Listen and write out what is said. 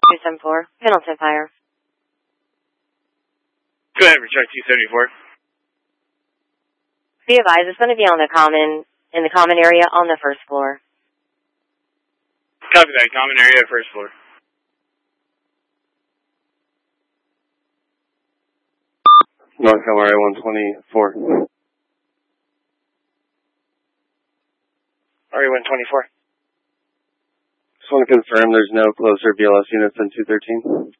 274, Pendleton Fire. Go ahead, Retruck 274. Be advised, it's going to be on the common, in the common area on the first floor. Copy that, common area, first floor. Northcom area 124. RA 124. Just want to confirm there's no closer BLS units than 213.